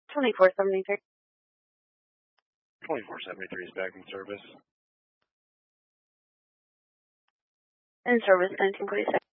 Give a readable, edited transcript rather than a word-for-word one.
2473. 2473 is back in service. In service, 1946.